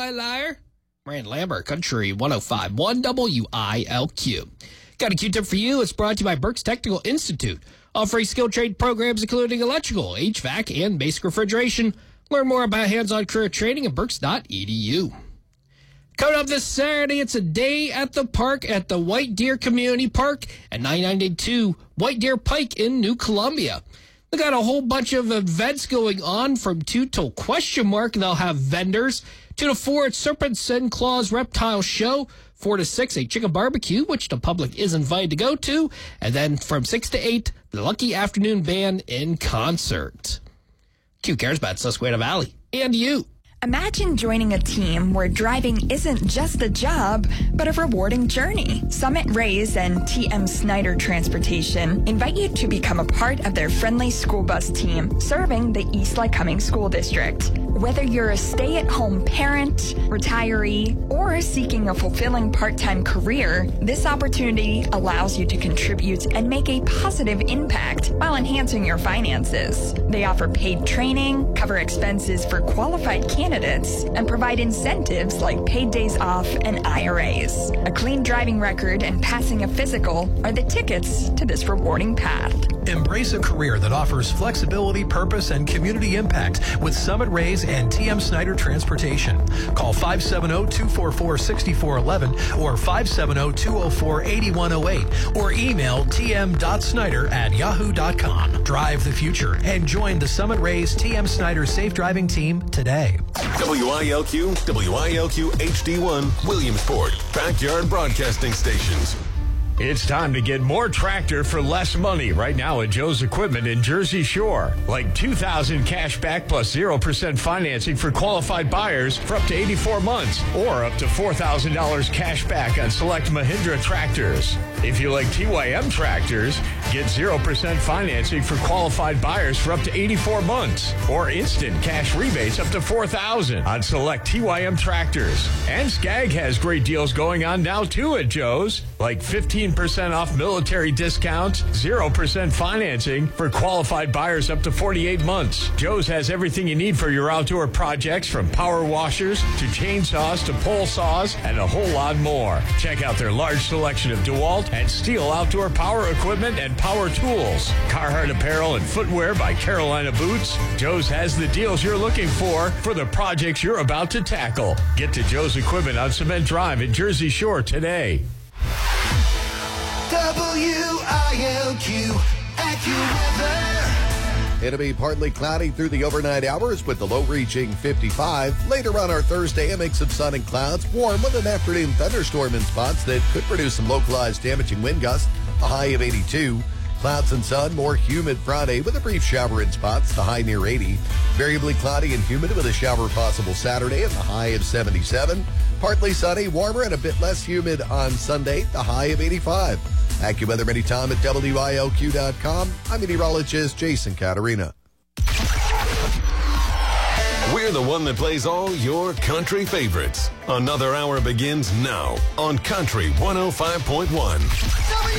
liar. Rand Lambert, Country 105.1 WILQ. Got a Q-tip for you. It's brought to you by Berks Technical Institute, offering skilled trade programs including electrical, HVAC, and basic refrigeration. Learn more about hands-on career training at berks.edu. Coming up this Saturday, it's a day at the park at the White Deer Community Park at 9982 White Deer Pike in New Columbia. They got a whole bunch of events going on from 2 till ? They'll have vendors. 2 to 4, it's Serpents and Claws Reptile Show. 4 to 6, a chicken barbecue, which the public is invited to go to. And then from 6 to 8, the Lucky Afternoon Band in concert. Q cares about Susquehanna Valley and you. Imagine joining a team where driving isn't just a job, but a rewarding journey. Summit Rays and TM Snyder Transportation invite you to become a part of their friendly school bus team serving the East Lycoming School District. Whether you're a stay-at-home parent, retiree, or seeking a fulfilling part-time career, this opportunity allows you to contribute and make a positive impact while enhancing your finances. They offer paid training, cover expenses for qualified candidates, and provide incentives like paid days off and IRAs. A clean driving record and passing a physical are the tickets to this rewarding path. Embrace a career that offers flexibility, purpose, and community impact with Summit Rays and TM Snyder Transportation. Call 570-244-6411 or 570-204-8108 or email tm.snyder@yahoo.com. Drive the future and join the Summit Rays TM Snyder Safe Driving Team today. WILQ, WILQ HD1, Williamsport, Backyard Broadcasting Stations. It's time to get more tractor for less money right now at Joe's Equipment in Jersey Shore. Like $2,000 cash back plus 0% financing for qualified buyers for up to 84 months or up to $4,000 cash back on select Mahindra tractors. If you like TYM tractors, get 0% financing for qualified buyers for up to 84 months or instant cash rebates up to $4,000 on select TYM tractors. And Skag has great deals going on now too at Joe's, like 15% off military discounts, 0% financing for qualified buyers up to 48 months. Joe's has everything you need for your outdoor projects, from power washers to chainsaws to pole saws and a whole lot more. Check out their large selection of DeWalt and Steel outdoor power equipment and power tools. Carhartt apparel and footwear by Carolina Boots. Joe's has the deals you're looking for the projects you're about to tackle. Get to Joe's Equipment on Cement Drive in Jersey Shore today. WILQ AccuWeather. It'll be partly cloudy through the overnight hours with the low reaching 55. Later on our Thursday, a mix of sun and clouds, warm with an afternoon thunderstorm in spots that could produce some localized damaging wind gusts, a high of 82. Clouds and sun, more humid Friday with a brief shower in spots, the high near 80. Variably cloudy and humid with a shower possible Saturday and the high of 77. Partly sunny, warmer and a bit less humid on Sunday, the high of 85. AccuWeather anytime at WILQ.com. I'm meteorologist Jason Caterina. We're the one that plays all your country favorites. Another hour begins now on Country 105.1.